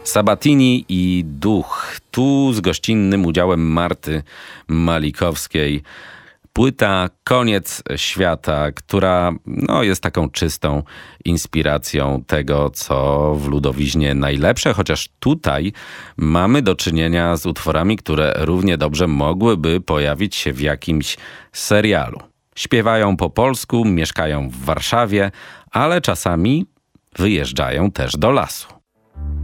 Sabatini i Duch. Tu z gościnnym udziałem Marty Malikowskiej. Płyta Koniec Świata, która jest taką czystą inspiracją tego, co w ludowiźnie najlepsze, chociaż tutaj mamy do czynienia z utworami, które równie dobrze mogłyby pojawić się w jakimś serialu. Śpiewają po polsku, mieszkają w Warszawie, ale czasami wyjeżdżają też do lasu.